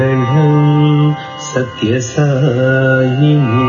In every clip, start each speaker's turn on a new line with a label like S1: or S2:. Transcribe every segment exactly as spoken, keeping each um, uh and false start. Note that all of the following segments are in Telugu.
S1: సత్యసాయిని.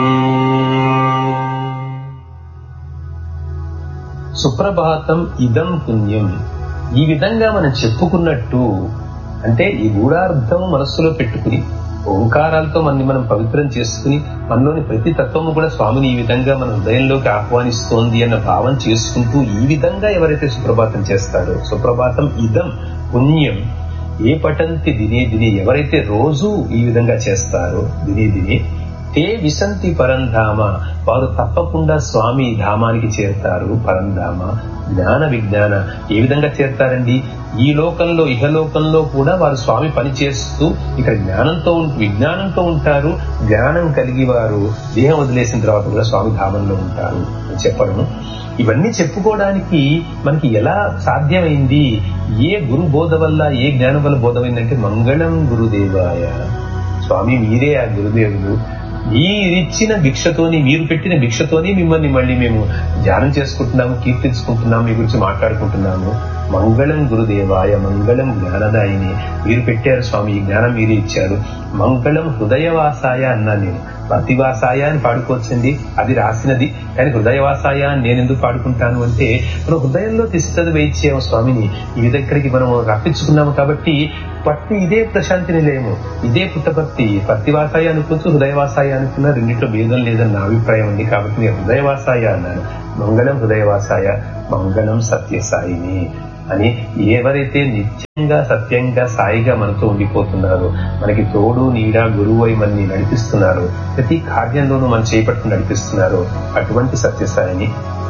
S1: సుప్రభాతం ఇదం పుణ్యం. ఈ విధంగా మనం చెప్పుకున్నట్టు అంటే ఈ గూఢార్థం మనస్సులో పెట్టుకుని ఓంకారాలతో మనని మనం పవిత్రం చేసుకుని మనలోని ప్రతి తత్వము కూడా స్వామిని ఈ విధంగా మన హృదయంలోకి ఆహ్వానిస్తోంది అన్న భావం చేసుకుంటూ ఈ విధంగా ఎవరైతే సుప్రభాతం చేస్తారో, సుప్రభాతం ఇదం పుణ్యం ఏ పఠంతి దినే దినే, ఎవరైతే రోజు ఈ విధంగా చేస్తారో దినే దినే తే విశంతి పరంధామ, వారు తప్పకుండా స్వామి ధామానికి చేరుతారు. పరంధామ జ్ఞాన విజ్ఞాన. ఏ విధంగా చేరుతారండి? ఈ లోకంలో ఇహలోకంలో కూడా వారు స్వామి పని చేస్తూ ఇక్కడ జ్ఞానంతో విజ్ఞానంతో ఉంటారు. జ్ఞానం కలిగి వారు దేహం వదిలేసిన తర్వాత కూడా స్వామి ధామంలో ఉంటారు అని చెప్పడం. ఇవన్నీ చెప్పుకోవడానికి మనకి ఎలా సాధ్యమైంది? ఏ గురు బోధ వల్ల, ఏ జ్ఞానం వల్ల బోధమైందంటే మంగళం గురుదేవాయ. స్వామి మీరే ఆ గురుదేవులు. మీరిచ్చిన భిక్షతోని, మీరు పెట్టిన భిక్షతోని మిమ్మల్ని మళ్ళీ మేము ధ్యానం చేసుకుంటున్నాము, కీర్తించుకుంటున్నాము, మీ గురించి మాట్లాడుకుంటున్నాము. మంగళం గురుదేవాయ, మంగళం జ్ఞానదాయిని. మీరు పెట్టారు స్వామి, ఈ జ్ఞానం మీరే ఇచ్చారు. మంగళం హృదయవాసాయ అన్నా నేను. ప్రతివాసాయ అని పాడుకోవచ్చండి, అది రాసినది. కానీ హృదయవాసాయ అని నేను ఎందుకు పాడుకుంటాను అంటే, మనం హృదయంలో తిష్టది వేయించాము స్వామిని. ఈ దగ్గరికి మనం రప్పించుకున్నాము కాబట్టి పట్టి ఇదే ప్రశాంతి నిలయము, ఇదే పుట్టపర్తి. ప్రతివాసాయ అనుకోవచ్చు, హృదయవాసాయ అనుకున్నా రెండింటిలో భేదం లేదని నా అభిప్రాయం అండి. కాబట్టి నేను హృదయవాసాయ అన్నాను. మంగళం హృదయవాసాయ, మంగళం సత్యసాయిని అని ఎవరైతే నిత్యంగా సత్యంగా సాయిగా మనతో ఉండిపోతున్నారో, మనకి తోడు నీడ గురువు అయి మనని నడిపిస్తున్నారు, ప్రతి కార్యంలోనూ మనం చేపట్టుకుని నడిపిస్తున్నారు, అటువంటి సత్యసాయిని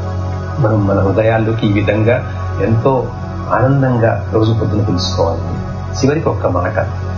S1: మనం మన హృదయాల్లోకి ఈ విధంగా ఎంతో ఆనందంగా రోజు పొద్దున తెలుసుకోవాలి. చివరికి ఒక్క మాట,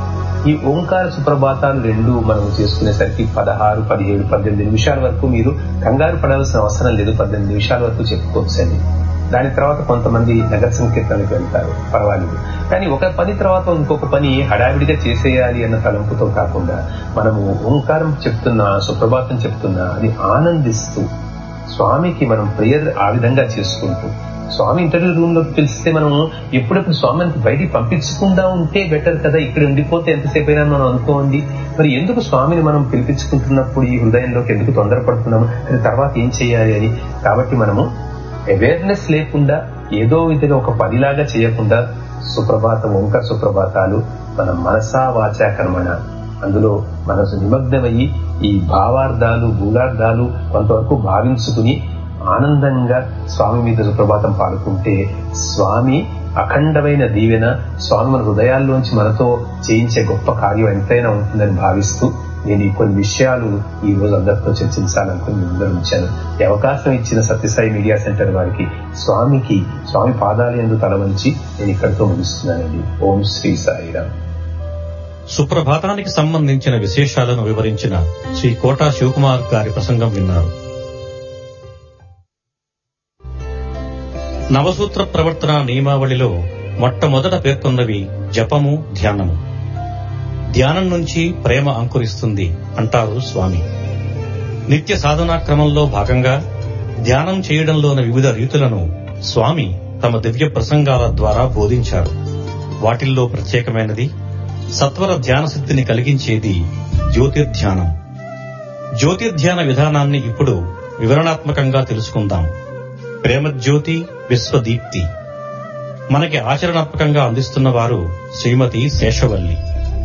S1: ఈ ఓంకార సుప్రభాతాలు రెండు మనం చేసుకునేసరికి పదహారు పదిహేడు పద్దెనిమిది నిమిషాల వరకు మీరు కంగారు పడాల్సిన అవసరం లేదు. పద్దెనిమిది నిమిషాల వరకు చెప్పుకోవచ్చండి. దాని తర్వాత కొంతమంది నగర సంకీర్తనకు వెళ్తారు, పర్వాలేదు. కానీ ఒక పని తర్వాత ఇంకొక పని హడావిడిగా చేసేయాలి అన్న తలంపుతో కాకుండా మనము ఓంకారం చెప్తున్నా, సుప్రభాతం చెప్తున్నా అది ఆనందిస్తూ స్వామికి మనం ప్రేయర్ ఆ విధంగా చేసుకుంటూ, స్వామి ఇంటర్వ్యూ రూమ్ లోకి పిలిస్తే మనం ఎప్పుడెప్పుడు స్వామికి బయటికి పంపించకుండా ఉంటే బెటర్ కదా. ఇక్కడ ఉండిపోతే ఎంతసేపు అయినా మనం అనుకోండి. మరి ఎందుకు స్వామిని మనం పిలిపించుకుంటున్నప్పుడు ఈ హృదయంలోకి ఎందుకు తొందరపడుతున్నాము, తర్వాత ఏం చేయాలి అని. కాబట్టి మనము అవేర్నెస్ లేకుండా ఏదో విధంగా ఒక పనిలాగా చేయకుండా సుప్రభాతం ఓంకార సుప్రభాతాలు మన మనసా వాచా కర్మణ అందులో మనసు నిమగ్నమయ్యి ఈ భావార్థాలు గూఢార్థాలు కొంతవరకు భావించుకుని ఆనందంగా స్వామి మీద సుప్రభాతం పాడుకుంటే స్వామి అఖండమైన దీవెన, స్వామి మన హృదయాల్లోంచి మనతో చేయించే గొప్ప కార్యం ఎంతైనా ఉంటుందని భావిస్తూ నేను ఈ కొన్ని విషయాలు ఈ రోజు అందరితో చర్చించాలనుకుని ముందర ఉంచాను. ఈ అవకాశం ఇచ్చిన సత్యసాయి మీడియా సెంటర్ వారికి, స్వామికి, స్వామి పాదాలు యందు తల వంచి నేను ఇక్కడితో ముగిస్తున్నానండి. ఓం శ్రీ సాయిరామ్.
S2: సుప్రభాతానికి సంబంధించిన విశేషాలను వివరించిన శ్రీ కోటా శివకుమార్ గారి ప్రసంగం విన్నారు. నవసూత్ర ప్రవర్తన నియమావళిలో మొట్టమొదట పేర్కొన్నవి జపము, ధ్యానము. ధ్యానం నుంచి ప్రేమ అంకురిస్తుంది అంటారు స్వామి. నిత్య సాధనా క్రమంలో భాగంగా ధ్యానం చేయడంలోని వివిధ రీతులను స్వామి తమ దివ్య ప్రసంగాల ద్వారా బోధించారు. వాటిల్లో ప్రత్యేకమైనది సత్వర ధ్యాన శక్తిని కలిగించేది జ్యోతిర్ధ్యానం. జ్యోతిర్ధ్యాన విధానాన్ని ఇప్పుడు వివరణాత్మకంగా తెలుసుకుందాం. ప్రేమజ్యోతి, విశ్వదీప్తి మనకి ఆచరణాత్మకంగా అందిస్తున్న వారు శ్రీమతి శేషవల్లి.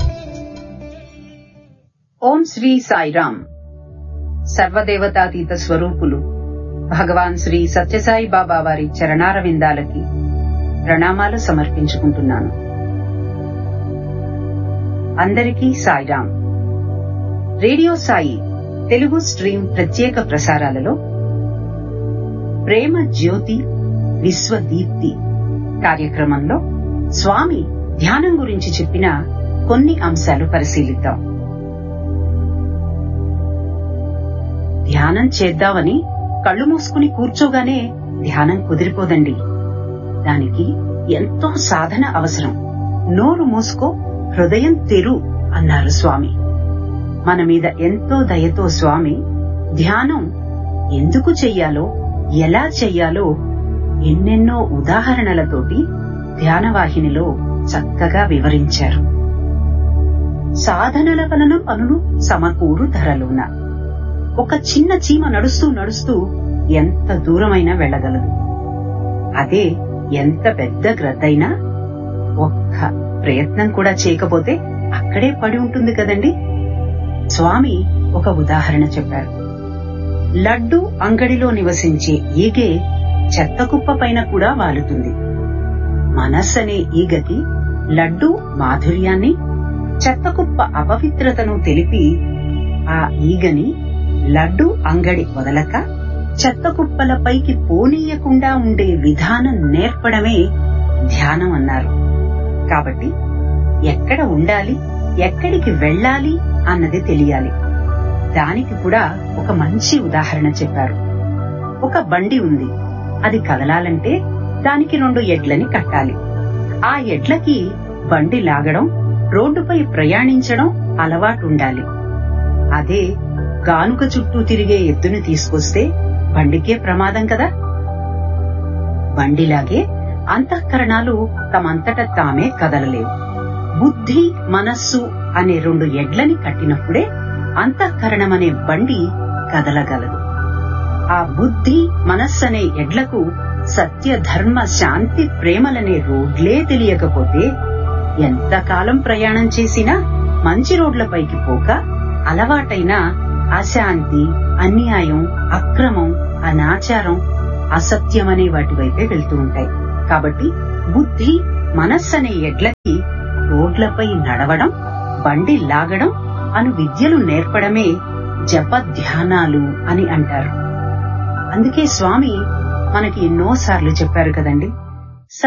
S3: ఓం శ్రీ సాయిరామ్. సర్వదేవతాతీత స్వరూపులు భగవాన్ శ్రీ సత్యసాయి బాబా వారి చరణారవిందాలకి ప్రణామాలు సమర్పించుకుంటున్నాను. అందరికీ సాయిరామ్. రేడియో సాయి తెలుగు స్ట్రీమ్ ప్రత్యేక ప్రసారాలలో ప్రేమ జ్యోతి విశ్వదీప్తి కార్యక్రమంలో స్వామి ధ్యానం గురించి చెప్పిన కొన్ని అంశాలు పరిశీలిద్దాం. ధ్యానం చేద్దామని కళ్ళు మూసుకుని కూర్చోగానే ధ్యానం కుదిరిపోదండి. దానికి ఎంతో సాధన అవసరం. నోరు మూసుకో, హృదయం తెరు అన్నారు స్వామి. మన మీద ఎంతో దయతో స్వామి ధ్యానం ఎందుకు చెయ్యాలో, ఎలా చెయ్యాలో ఎన్నెన్నో ఉదాహరణలతోటి ధ్యానవాహినిలో చక్కగా వివరించారు. సాధనల వలన పనులు సమకూరు ధరలున. ఒక చిన్న చీమ నడుస్తూ నడుస్తూ ఎంత దూరమైనా వెళ్ళగలదు. అదే ఎంత పెద్ద గ్రద్దైనా ఒక్క ప్రయత్నం కూడా చేయకపోతే అక్కడే పడి ఉంటుంది కదండి. స్వామి ఒక ఉదాహరణ చెప్పారు. లడ్డు అంగడిలో నివసించే ఈగే చెత్తకుప్ప పైన కూడా వాలుతుంది. మనస్సనే ఈగకి లడ్డు మాధుర్యాన్ని, చెత్తకుప్ప అపవిత్రతను తెలిపి ఆ ఈగని లడ్డు అంగడి వదలక చెత్తకుప్పల పైకి పోనీయకుండా ఉండే విధానం నేర్పడమే ధ్యానం అన్నారు. కాబట్టి ఎక్కడ ఉండాలి, ఎక్కడికి వెళ్ళాలి అన్నది తెలియాలి. దానికి కూడా ఒక మంచి ఉదాహరణ చెప్పారు. ఒక బండి ఉంది. అది కదలాలంటే దానికి రెండు ఎడ్లని కట్టాలి. ఆ ఎడ్లకి బండి లాగడం, రోడ్డుపై ప్రయాణించడం అలవాటుండాలి. అదే గానుక చుట్టూ తిరిగే ఎద్దును తీసుకొస్తే బండికే ప్రమాదం కదా. బండిలాగే అంతఃకరణాలు తమంతట తామే కదలలేవు. బుద్ధి, మనస్సు అనే రెండు ఎడ్లని కట్టినప్పుడే అంతఃకరణమనే బండి కదలగలదు. ఆ బుద్ధి, మనస్సనే ఎడ్లకు సత్య, ధర్మ, శాంతి, ప్రేమలనే రోడ్లే తెలియకపోతే ఎంతకాలం ప్రయాణం చేసినా మంచి రోడ్లపైకి పోక అలవాటైన అశాంతి, అన్యాయం, అక్రమం, అనాచారం, అసత్యమనే వాటి వైపే వెళ్తూ ఉంటాయి. కాబట్టి బుద్ధి, మనస్సనే ఎడ్లకి రోడ్లపై నడవడం, బండి లాగడం అను విద్యలు నేర్పడమే జప ధ్యానాలు అని అంటారు. అందుకే స్వామి మనకి ఎన్నోసార్లు చెప్పారు కదండి.